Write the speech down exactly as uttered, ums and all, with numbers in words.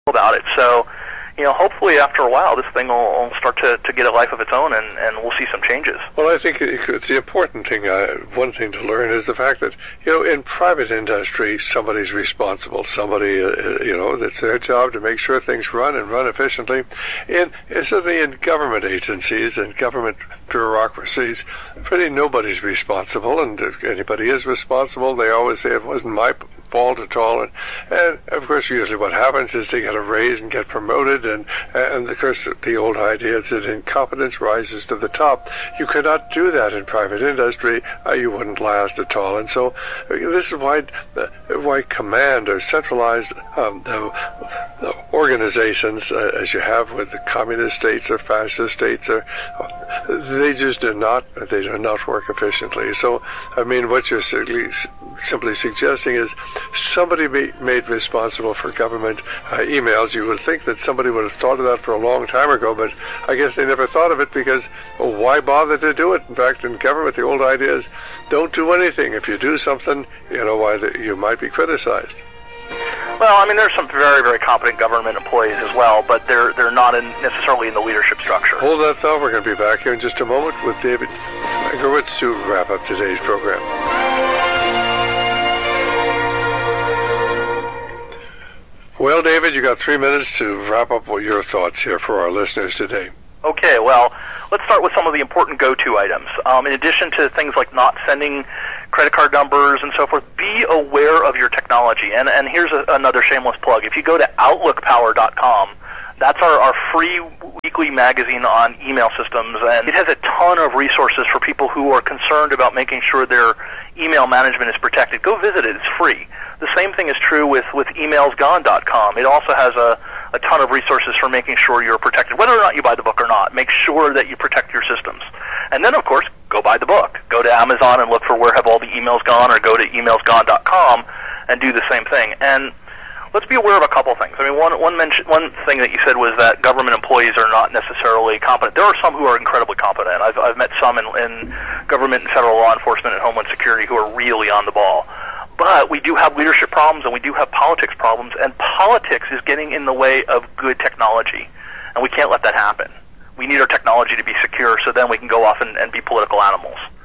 about it. So, you know, hopefully after a while, this thing will, will start to, to get a life of its own, and, and we'll see some changes. Well, I think it's the important thing, uh, one thing to learn is the fact that, you know, in private industry, somebody's responsible. Somebody, uh, you know, that's their job to make sure things run and run efficiently. In, certainly in government agencies and government bureaucracies, pretty nobody's responsible, and if anybody is responsible, they always say it wasn't my fault at all. And, and of course, usually what happens is they get a raise and get promoted, and, and of course, the old idea is that incompetence rises to the top. You cannot do that in private industry. Uh, you wouldn't last at all. And so uh, this is why uh, why command or centralized um, the, the organizations, uh, as you have with the communist states or fascist states, are, uh, they just do not, they do not work efficiently. So, I mean, what you're simply, simply suggesting is somebody be made responsible for government uh, emails. You would think that somebody would have thought of that for a long time ago, but I guess they never thought of it because, well, why bother to do it? In fact, in government, the old idea is don't do anything. If you do something, you know, why the, you might be criticized. Well, I mean, there's some very, very competent government employees as well, but they're they're not in necessarily in the leadership structure. Hold that thought. We're going to be back here in just a moment with David Mankiewicz to wrap up today's program. Well, David, you got three minutes to wrap up what your thoughts here for our listeners today. Okay, well, let's start with some of the important go-to items. Um, in addition to things like not sending credit card numbers and so forth, be aware of your technology. And, and here's a, another shameless plug. If you go to outlook power dot com, that's our, our free weekly magazine on email systems, and it has a ton of resources for people who are concerned about making sure their email management is protected. Go visit it. It's free. The same thing is true with, with emails gone dot com. It also has a, a ton of resources for making sure you're protected. Whether or not you buy the book or not, make sure that you protect your systems. And then, of course, go buy the book. Go to Amazon and look for Where Have All the Emails Gone, or go to emails gone dot com and do the same thing. And let's be aware of a couple things. I mean, one one mention, one thing that you said was that government employees are not necessarily competent. There are some who are incredibly competent. I've, I've met some in, in government and federal law enforcement and Homeland Security who are really on the ball. But we do have leadership problems, and we do have politics problems, and politics is getting in the way of good technology, and we can't let that happen. We need our technology to be secure so then we can go off and, and be political animals.